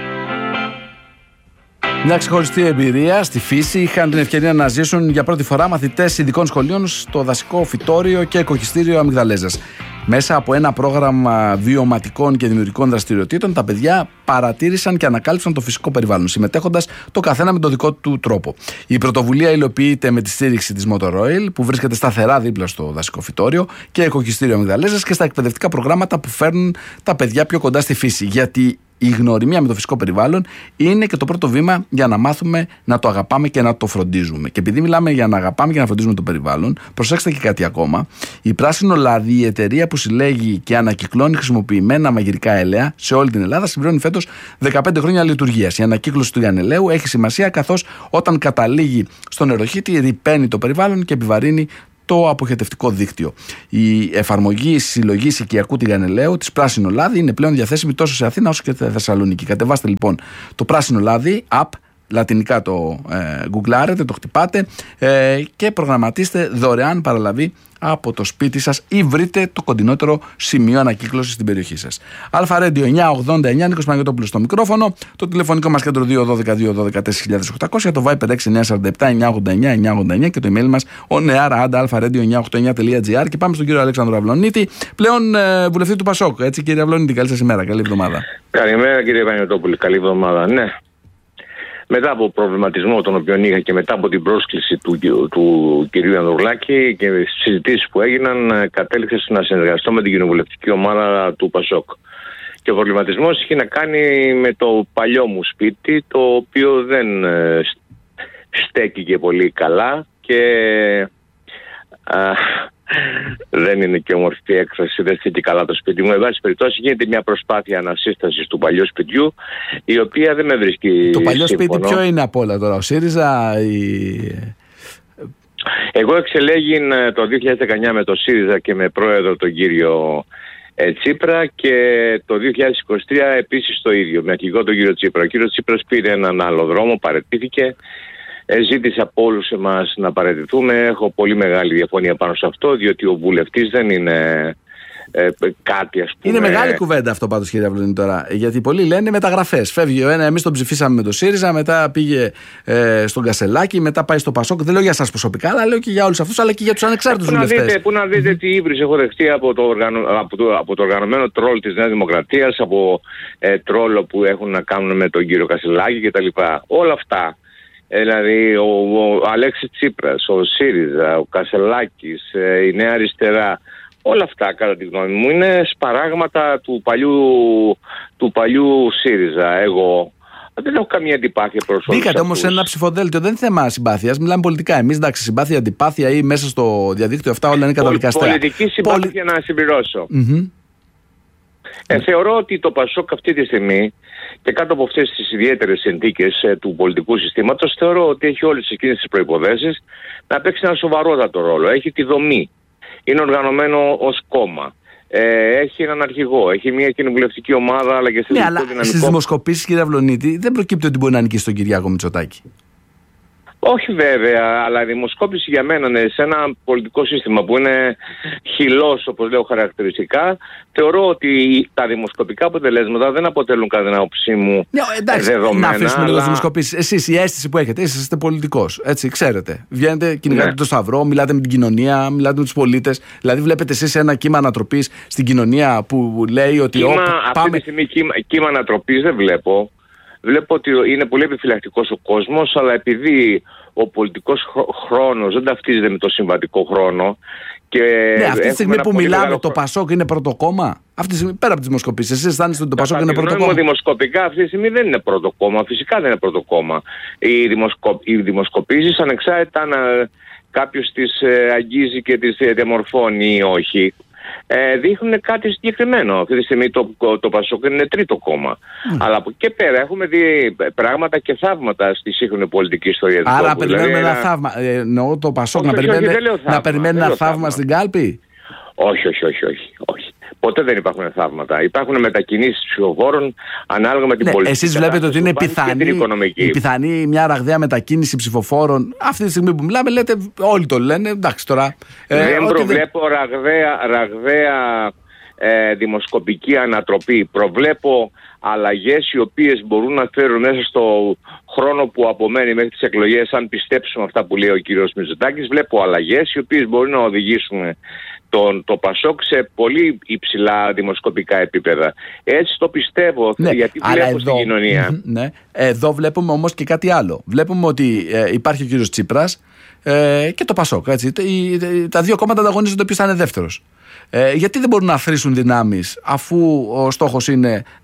Μια ξεχωριστή εμπειρία στη φύση είχαν την ευκαιρία να ζήσουν για πρώτη φορά μαθητές ειδικών σχολείων στο δασικό φυτόριο και οικοκυστήριο Αμυγδαλέζας. Μέσα από ένα πρόγραμμα βιωματικών και δημιουργικών δραστηριοτήτων, τα παιδιά παρατήρησαν και ανακάλυψαν το φυσικό περιβάλλον, συμμετέχοντας το καθένα με τον δικό του τρόπο. Η πρωτοβουλία υλοποιείται με τη στήριξη της Motor Oil, που βρίσκεται σταθερά δίπλα στο δασικό φυτόριο και οικοκυστήριο Αμυγδαλέζας, και στα εκπαιδευτικά προγράμματα που φέρνουν τα παιδιά πιο κοντά στη φύση. Γιατί Η γνωριμία με το φυσικό περιβάλλον είναι και το πρώτο βήμα για να μάθουμε να το αγαπάμε και να το φροντίζουμε. Και επειδή μιλάμε για να αγαπάμε και να φροντίζουμε το περιβάλλον, προσέξτε και κάτι ακόμα. Η Πράσινο Λάδι, η εταιρεία που συλλέγει και ανακυκλώνει χρησιμοποιημένα μαγειρικά έλαια σε όλη την Ελλάδα, συμπληρώνει φέτος δεκαπέντε χρόνια λειτουργίας. Η ανακύκλωση του λιανελαίου έχει σημασία, καθώς όταν καταλήγει στον νεροχύτη ρυπαίνει το περιβάλλον και επιβαρύνει το αποχετευτικό δίκτυο. Η εφαρμογή συλλογής οικιακού τηγανελαίου της Πράσινο Λάδι είναι πλέον διαθέσιμη τόσο σε Αθήνα όσο και στη Θεσσαλονίκη. Κατεβάστε λοιπόν το Πράσινο Λάδι app, λατινικά το ε, γκουγκλάρετε, το χτυπάτε ε, και προγραμματίστε δωρεάν παραλαβή από το σπίτι σας ή βρείτε το κοντινότερο σημείο ανακύκλωσης στην περιοχή σας. Αλφα Ρέντιο εννιακόσια ογδόντα εννιά, Νίκος Παναγιώτοπουλος στο μικρόφωνο, το τηλεφωνικό μας κέντρο δύο ένα δύο δύο ένα δύο τέσσερα οκτακόσια, το Viber έξι εννιά τέσσερα επτά εννιά ογδόντα εννιά εννιά ογδόντα εννιά και το email μας oneara alfa radio εννιακόσια ογδόντα εννιά τελεία gr. Και πάμε στον κύριο Αλέξανδρο Αυλονίτη, πλέον ε, βουλευτή του Πασόκ. Έτσι, κύριε Αυλονίτη, καλή σας ημέρα, καλή εβδομάδα. Καλημέρα, κύριε Παναγιώτοπουλε, καλή εβδομάδα. Ναι. Μετά από προβληματισμό τον οποίο είχα και μετά από την πρόσκληση του, του, του κυρίου Ανδρουλάκη και στις συζητήσεις που έγιναν, κατέληξα να συνεργαστώ με την κοινοβουλευτική ομάδα του Πασόκ. Και ο προβληματισμός είχε να κάνει με το παλιό μου σπίτι, το οποίο δεν ε, στέκει και πολύ καλά και α, δεν είναι και όμορφη έκφραση, δεν στέκει καλά το σπίτι μου. Εν πάση περιπτώσει, γίνεται μια προσπάθεια ανασύστασης του παλιού σπιτιού, η οποία δεν με βρίσκει. Το παλιό σύμφωνο. Σπίτι ποιο είναι από όλα τώρα, ο ΣΥΡΙΖΑ ή... Εγώ εξελέγην το δύο χιλιάδες δεκαεννιά με το ΣΥΡΙΖΑ και με πρόεδρο τον κύριο ε, Τσίπρα, και το δύο χιλιάδες είκοσι τρία επίσης το ίδιο, με αρχηγό τον κύριο Τσίπρα. Ο κύριος Τσίπρας πήρε έναν άλλο δρόμο, παραιτήθηκε. Ε, ζήτησε από όλους εμάς να παραιτηθούμε. Έχω πολύ μεγάλη διαφωνία πάνω σε αυτό, διότι ο βουλευτής δεν είναι ε, κάτι, ας πούμε. Είναι μεγάλη κουβέντα αυτό πάντως, κύριε Αυλονίτη, τώρα. Γιατί πολλοί λένε μεταγραφές. Φεύγει ο ένα, εμείς τον ψηφίσαμε με το ΣΥΡΙΖΑ, μετά πήγε ε, στον Κασελάκη, μετά πάει στο Πασόκ. Δεν λέω για εσάς προσωπικά, αλλά λέω και για όλους αυτούς, αλλά και για τους ανεξάρτητους ε, βουλευτές. Πού να δείτε τι ύβρις έχω δεχτεί από το, οργανω... από, το, από το οργανωμένο τρόλ της Νέας Δημοκρατίας, από ε, τρόλο που έχουν να κάνουν με τον κύριο Κασελάκη κτλ. Όλα αυτά. Δηλαδή ο, ο Αλέξης Τσίπρας, ο ΣΥΡΙΖΑ, ο Κασελάκης, η Νέα Αριστερά, όλα αυτά κατά τη γνώμη μου είναι σπαράγματα του παλιού, του παλιού ΣΥΡΙΖΑ. Εγώ δεν έχω καμία αντιπάθεια προς όλους. Μπήκατε όμως σε ένα ψηφοδέλτιο, δεν είναι θέμα συμπάθειας, μιλάμε πολιτικά. Εμείς εντάξει, συμπάθεια, αντιπάθεια ή μέσα στο διαδίκτυο, αυτά όλα είναι καταδικαστέα. Πολιτική συμπάθεια Πολι... να συμπληρώσω. Mm-hmm. Ε, θεωρώ ότι το Πασόκ αυτή τη στιγμή και κάτω από αυτές τις ιδιαίτερες συνθήκες ε, του πολιτικού συστήματος, θεωρώ ότι έχει όλες εκείνες τις προϋποθέσεις να παίξει ένα σοβαρότατο ρόλο. Έχει τη δομή, είναι οργανωμένο ως κόμμα, ε, έχει έναν αρχηγό, έχει μια κοινοβουλευτική ομάδα, αλλά και σε ναι, δυναμικό. Στις δημοσκοπήσεις, κύριε Αυλονίτη, δεν προκύπτει ότι μπορεί να νικήσει τον Κυριάκο Μητσοτάκη. Όχι βέβαια, αλλά η δημοσκόπηση για μένα είναι σε ένα πολιτικό σύστημα που είναι χυλός, όπως λέω χαρακτηριστικά. Θεωρώ ότι τα δημοσκοπικά αποτελέσματα δεν αποτελούν κατά την άποψή μου ναι, εντάξει, δεδομένα. Να αφήσουμε αλλά... λίγο τις δημοσκοπήσεις. Εσείς η αίσθηση που έχετε, εσείς είστε πολιτικός, έτσι, ξέρετε. Βγαίνετε, κυνηγάτε ναι. το σταυρό, μιλάτε με την κοινωνία, μιλάτε με τους πολίτες. Δηλαδή βλέπετε εσείς ένα κύμα ανατροπής στην κοινωνία που λέει ότι... Κύμα, όπ, αυτή πάμε... τη στιγμή κύμα, κύμα ανατροπής δεν βλέπω. Βλέπω ότι είναι πολύ επιφυλακτικός ο κόσμος, αλλά επειδή ο πολιτικός χρόνος δεν ταυτίζεται με το συμβατικό χρόνο. Και ναι, αυτή τη στιγμή που μιλάμε, μεγάλο... το Πασόκ είναι πρώτο κόμμα. Αυτή τη στιγμή, πέρα από τις δημοσκοπήσεις, εσείς αισθάνεστε ότι το Πασόκ είναι πρώτο κόμμα? Δημοσκοπικά αυτή τη στιγμή δεν είναι πρώτο κόμμα. Φυσικά δεν είναι πρώτο κόμμα. Οι, δημοσκο... οι δημοσκοπήσεις, ανεξάρτητα αν κάποιος τις αγγίζει και τις διαμορφώνει ή όχι, Ε, δείχνουν κάτι συγκεκριμένο. Αυτή τη στιγμή το, το, το Πασόκ είναι τρίτο κόμμα. Mm. Αλλά από εκεί και πέρα έχουμε δει πράγματα και θαύματα στη σύγχρονη πολιτική ιστορία. Άρα τόπου, περιμένουμε δηλαδή, ένα θαύμα. Ε, εννοώ το Πασόκ να περιμένει, να περιμένει ένα θαύμα, θαύμα στην κάλπη. Όχι, όχι, όχι, όχι, όχι. Ποτέ δεν υπάρχουν θαύματα. Υπάρχουν μετακινήσεις ψηφοφόρων ανάλογα με την ναι, πολιτική. Εσείς βλέπετε ότι είναι πιθανή, η πιθανή μια ραγδαία μετακίνηση ψηφοφόρων. Αυτή τη στιγμή που μιλάμε, λέτε, όλοι το λένε. Εντάξει τώρα. Ε, δεν προβλέπω δεν... ραγδαία, ραγδαία ε, δημοσκοπική ανατροπή. Προβλέπω αλλαγές οι οποίες μπορούν να φέρουν μέσα στο χρόνο που απομένει μέχρι τις εκλογές, αν πιστέψουμε αυτά που λέει ο κύριος Μητσοτάκης. Βλέπω αλλαγές οι οποίες μπορούν να οδηγήσουν τον, το Πασόκ σε πολύ υψηλά δημοσκοπικά επίπεδα. Έτσι το πιστεύω, ναι, γιατί βλέπω εδώ, στην κοινωνία. Ναι. Εδώ βλέπουμε όμως και κάτι άλλο. Βλέπουμε ότι ε, υπάρχει ο κύριος Τσίπρας ε, και το Πασόκ. Έτσι. Τα δύο κόμματα ανταγωνίζονται ποιος θα είναι δεύτερος. Ε, γιατί δεν μπορούν να αφρίσουν δυνάμεις, αφού ο στόχος είναι να φύγει αυτή η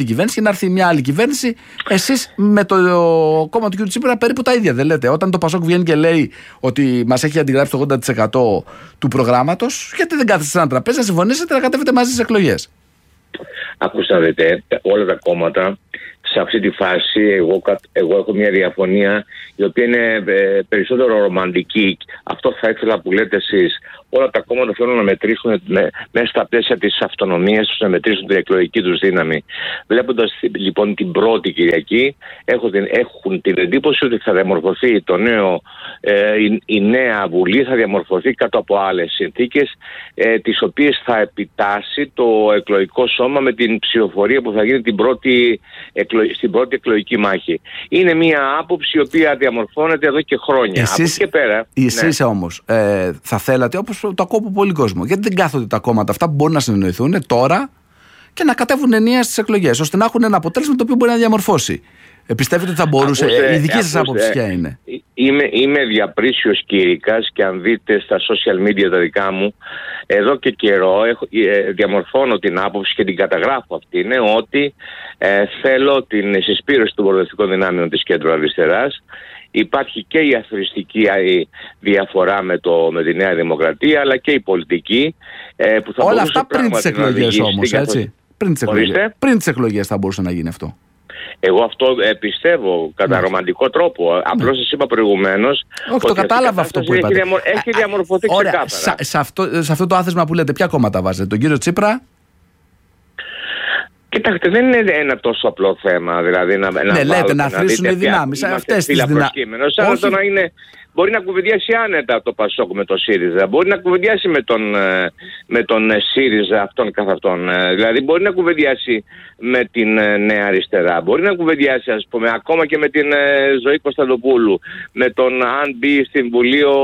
κυβέρνηση και να έρθει μια άλλη κυβέρνηση. Εσείς με το κόμμα του κ. Τσίπρα περίπου τα ίδια δεν λέτε? Όταν το Πασόκ βγαίνει και λέει ότι μας έχει αντιγράψει το ογδόντα τοις εκατό του προγράμματος, γιατί δεν κάθεστε σε ένα τραπέζι να συμφωνήσετε να κατέβετε μαζί στις εκλογές? Ακούστε να δείτε, όλα τα κόμματα σε αυτή τη φάση, εγώ, εγώ έχω μια διαφωνία η οποία είναι ε, περισσότερο ρομαντική. Αυτό θα ήθελα που λέτε εσείς. Όλα τα κόμματα θέλουν να μετρήσουν με, μέσα στα πλαίσια της αυτονομίας τους, να μετρήσουν την εκλογική τους δύναμη. Βλέποντας λοιπόν την πρώτη Κυριακή, έχουν την, έχουν την εντύπωση ότι θα διαμορφωθεί το νέο, ε, η, η νέα Βουλή θα διαμορφωθεί κάτω από άλλες συνθήκες, ε, τις οποίες θα επιτάσει το εκλογικό σώμα με την ψηφοφορία που θα γίνει την πρώτη, εκλο, στην πρώτη εκλογική μάχη. Είναι μια άποψη η οποία διαμορφώνεται εδώ και χρόνια. Εσείς, από και πέρα. Εσείς ναι. όμως ε, θα θέλατε, όπως το ακούω από πολύ κόσμο, γιατί δεν κάθονται τα κόμματα αυτά που μπορούν να συνεννοηθούν τώρα και να κατέβουν ενία στις εκλογές, ώστε να έχουν ένα αποτέλεσμα το οποίο μπορεί να διαμορφώσει? Ε, πιστεύετε ότι θα μπορούσε? Ακούστε, η δική σας ακούστε, άποψη ποια είναι? Είμαι, είμαι διαπρίσιος κήρυκας και αν δείτε στα social media τα δικά μου, εδώ και καιρό έχω, ε, διαμορφώνω την άποψη και την καταγράφω αυτή, είναι ότι ε, θέλω την συσπήρωση των προοδευτικών δυνάμεων της κέντρου αριστεράς. Υπάρχει και η αθροιστική διαφορά με, το, με τη Νέα Δημοκρατία, αλλά και η πολιτική ε, που θα όλα μπορούσε αυτά πριν τις εκλογές όμως, έτσι. Πριν τις εκλογές. Πριν τις εκλογές θα μπορούσε να γίνει αυτό. Εγώ αυτό ε, πιστεύω κατά ναι. ρομαντικό τρόπο. Ναι. Απλώς σας είπα προηγουμένως. Όχι, το κατάλαβα αυτό που είπατε. Έχει, διαμορ, έχει διαμορφωθεί α, ξεκάθαρα. Σα, σε, αυτό, σε αυτό το άθεσμα που λέτε, ποια κόμματα βάζετε? Τον κύριο Τσίπρα? Κοιτάξτε, δεν είναι ένα τόσο απλό θέμα. Δηλαδή να, ναι, να λέτε να θρήσουν οι δυνάμεις. Αυτές τις δυνάμεις. Αλλά το να είναι. Μπορεί να κουβεντιάσει άνετα το Πασόκ με τον ΣΥΡΙΖΑ. Μπορεί να κουβεντιάσει με τον, με τον ΣΥΡΙΖΑ αυτόν καθ' αυτόν. Δηλαδή μπορεί να κουβεντιάσει με την Νέα Αριστερά. Μπορεί να κουβεντιάσει, ας πούμε, ακόμα και με την Ζωή Κωνσταντοπούλου. Με τον, αν μπει στην Βουλή ο,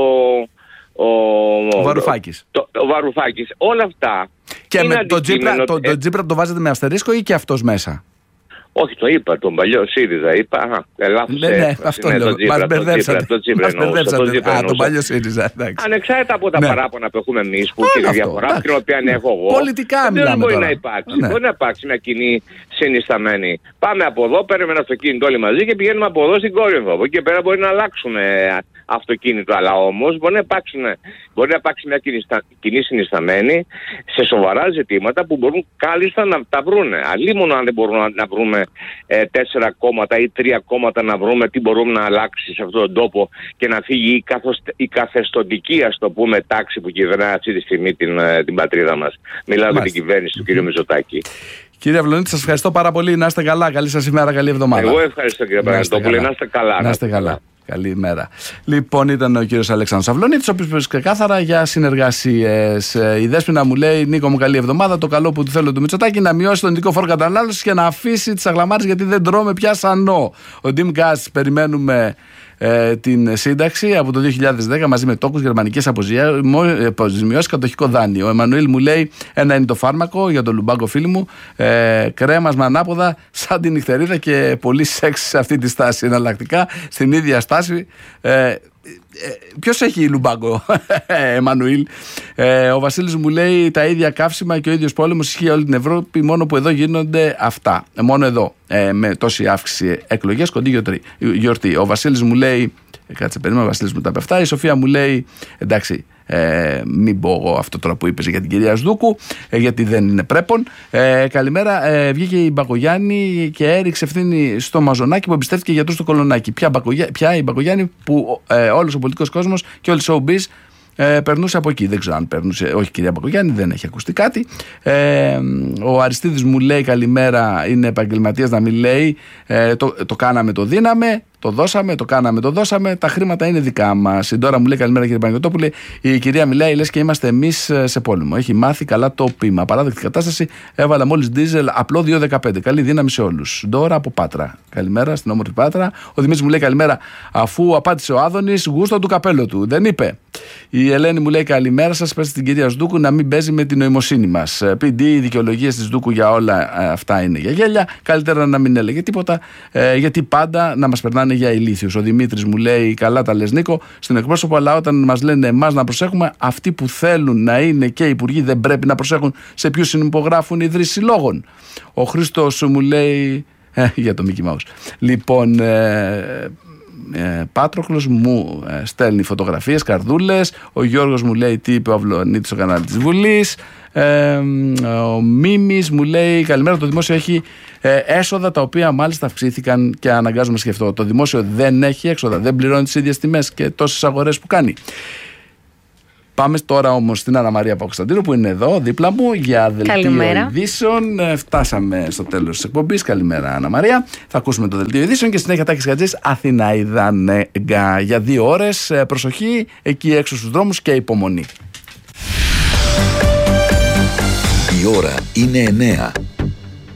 ο, ο Βαρουφάκης. Το, ο Βαρουφάκης. Όλα αυτά. Και με τον Τσίπρα το, το, το το βάζετε με αστερίσκο ή και αυτός μέσα? Όχι, το είπα, τον παλιό ΣΥΡΙΖΑ. Είπα, α, λάθος. Ναι, ναι, αυτό λέω. Μας μπερδέψατε. Μας μπερδέψατε. Α, τον παλιό ΣΥΡΙΖΑ. Ανεξάρτητα από τα παράπονα που έχουμε εμείς, που είναι η διαφορά, την οποία έχω εγώ. Πολιτικά μιλάμε. Δεν μπορεί να υπάρξει. Μπορεί να υπάρξει μια κοινή συνισταμένη. Πάμε από εδώ, παίρνουμε ένα αυτοκίνητο όλοι μαζί και πηγαίνουμε από εδώ στην Κόρινθο. Από εκεί και πέρα μπορεί να αλλάξουμε αυτοκίνητο, αλλά όμως μπορεί να υπάρξει, μπορεί να υπάρξει μια κοινή συνισταμένη σε σοβαρά ζητήματα που μπορούν κάλλιστα να τα βρούνε. Αλλήμον αν δεν μπορούν να βρούμε ε, τέσσερα κόμματα ή τρία κόμματα να βρούμε τι μπορούμε να αλλάξει σε αυτόν τον τόπο και να φύγει η, καθοσ... η καθεστωτική, ας το πούμε, τάξη που κυβερνά αυτή τη στιγμή την, την πατρίδα μας. Μιλάω για την κυβέρνηση του κ. Μητσοτάκη. Κύριε Αυλονίτη, σας ευχαριστώ πάρα πολύ. Να είστε καλά. Καλή σας ημέρα, καλή εβδομάδα. Εγώ ευχαριστώ, κύριε Παναγιώτοπουλε. Να είστε καλά. Να είστε καλά. Καλημέρα. Λοιπόν, ήταν ο κύριος Αλέξανδρος Αυλονίτης, ο οποίος είπε ξεκάθαρα για συνεργασίες. Η Δέσποινα μου λέει: Νίκο μου, καλή εβδομάδα. Το καλό που του θέλω του Μητσοτάκη να μειώσει τον ειδικό φόρο κατανάλωσης και να αφήσει τις αγλαμάρες γιατί δεν τρώμε πια σανό. Ο Ντιμ Γκάς, περιμένουμε ε, την σύνταξη από το δύο χιλιάδες δέκα μαζί με τόκους, γερμανικές αποζημιώσεις, κατοχικό δάνειο. Ο Εμμανουήλ μου λέει: ένα είναι το φάρμακο για τον Λουμπάγκο φίλη μου. Ε, κρέμασμα ανάποδα, σαν την νυχτερίδα και πολύ σεξ σε αυτή τη στάση. Εναλλακτικά στην ίδια στάση. Ε, Ποιος έχει Λουμπάγκο, Εμμανουήλ? ε, Ο Βασίλης μου λέει: τα ίδια καύσιμα και ο ίδιος πόλεμος ισχύει όλη την Ευρώπη, μόνο που εδώ γίνονται αυτά. Μόνο εδώ, ε, με τόση αύξηση εκλογές, κοντή γιορτή. Ο Βασίλης μου λέει: κάτσε, περίμενα, ο Βασίλης μου τα πεφτά. Η Σοφία μου λέει: εντάξει, ε, μην πω εγώ αυτό τώρα που είπες για την κυρία Σδούκου, ε, γιατί δεν είναι πρέπον. Ε, καλημέρα. Ε, βγήκε η Μπακογιάννη και έριξε ευθύνη στο Μαζονάκι που εμπιστεύτηκε γιατρού στο Κολονάκι. Ποια, Μπακογιά, ποια η Μπακογιάννη που ε, όλος ο πολιτικός κόσμος και όλη η showbiz ε, περνούσε από εκεί. Δεν ξέρω αν περνούσε. Όχι, κυρία Μπακογιάννη, δεν έχει ακουστεί κάτι. Ε, ο Αριστίδης μου λέει: καλημέρα, είναι επαγγελματίας να μην λέει. Ε, το, το κάναμε, το δίναμε. Το δώσαμε, το κάναμε, το δώσαμε. Τα χρήματα είναι δικά μας. Η Ντόρα μου λέει: καλημέρα, κύριε Παναγιωτόπουλε. Η κυρία μιλάει, λες και είμαστε εμείς σε πόλεμο. Έχει μάθει καλά το πείμα. Παράδεκτη κατάσταση. Έβαλα μόλις ντίζελ απλό δύο δεκαπέντε. Καλή δύναμη σε όλους. Ντόρα από Πάτρα. Καλημέρα στην όμορφη Πάτρα. Ο Δημήτρης μου λέει: καλημέρα. Αφού απάντησε ο Άδωνης, γούστο του καπέλο του. Δεν είπε. Η Ελένη μου λέει καλημέρα σας. Πες στην κυρία Σδούκου να μην παίζει με την νοημοσύνη μας. πι ντι, οι δικαιολογίες της Σδούκου για όλα αυτά είναι για γέλια. Καλύτερα να μην έλεγε τίποτα, ε, γιατί πάντα να μας περνάνε για ηλίθιους. Ο Δημήτρης μου λέει καλά τα λες Νίκο στην εκπρόσωπο, αλλά όταν μας λένε εμάς να προσέχουμε, αυτοί που θέλουν να είναι και υπουργοί δεν πρέπει να προσέχουν σε ποιους συνυπογράφουν ιδρύσεις συλλόγων. Ο Χρήστος μου λέει ε, για το Mickey Mouse. Λοιπόν, ε, ε, Πάτροκλος μου ε, στέλνει φωτογραφίες, καρδούλες. Ο Γιώργος μου λέει τι είπε ο Αυλονίτης στο κανάλι της Βουλής. Ε, ο Μίμης μου λέει καλημέρα, το δημόσιο έχει ε, έσοδα τα οποία μάλιστα αυξήθηκαν και αναγκάζομαι να σκεφτώ. Το δημόσιο δεν έχει έξοδα, δεν πληρώνει τις ίδιες τιμές και τόσες αγορές που κάνει. Πάμε τώρα όμως στην Άννα Μαρία Παπακοσταντίνου που είναι εδώ δίπλα μου για δελτίο ειδήσεων. Φτάσαμε στο τέλος της εκπομπής. Καλημέρα Άννα Μαρία. Θα ακούσουμε το δελτίο ειδήσεων και συνέχεια Τάκης Χατζής Αθηναίδα Νέγκα. Για δύο ώρες προσοχή εκεί έξω στους δρόμους και υπομονή. Η ώρα είναι εννέα.